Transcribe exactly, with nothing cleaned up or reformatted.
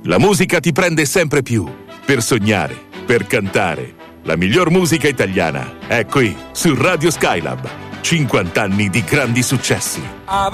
La musica ti prende sempre più. Per sognare, per cantare. La miglior musica italiana è qui su Radio Skylab. cinquanta anni di grandi successi.